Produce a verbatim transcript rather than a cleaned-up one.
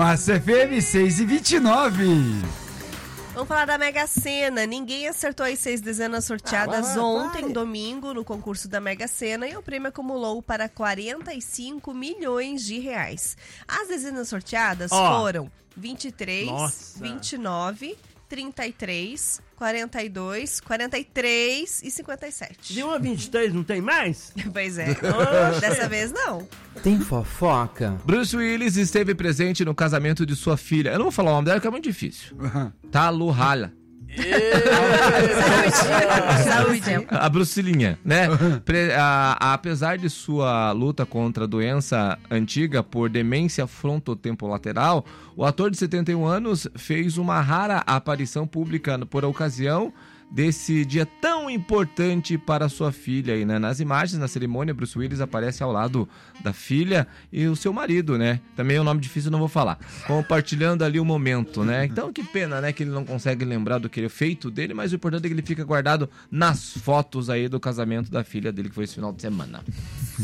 Massa F M seis e vinte e nove. Vamos falar da Mega Sena. Ninguém acertou as seis dezenas sorteadas ah, vai, vai, ontem, vai. domingo, no concurso da Mega Sena, e o prêmio acumulou para quarenta e cinco milhões de reais. As dezenas sorteadas oh. foram vinte e três, Nossa. vinte e nove, trinta e três, quarenta e dois, quarenta e três e cinquenta e sete. De uma a vinte e três não tem mais? Pois é. Oxe. Dessa vez não. Tem fofoca? Bruce Willis esteve presente no casamento de sua filha. Eu não vou falar o nome dela, que é muito difícil. Uhum. Talu Hala. Saúde. A Brucilinha, né? Pre, a, a, apesar de sua luta contra a doença antiga por demência frontotempolateral, o ator de setenta e um anos fez uma rara aparição pública por ocasião desse dia tão importante para sua filha aí, né? Nas imagens, na cerimônia, Bruce Willis aparece ao lado da filha e o seu marido, né? Também é um nome difícil, não vou falar. Compartilhando ali o momento, né? Então, que pena, né? Que ele não consegue lembrar do que ele feito dele, mas o importante é que ele fica guardado nas fotos aí do casamento da filha dele, que foi esse final de semana.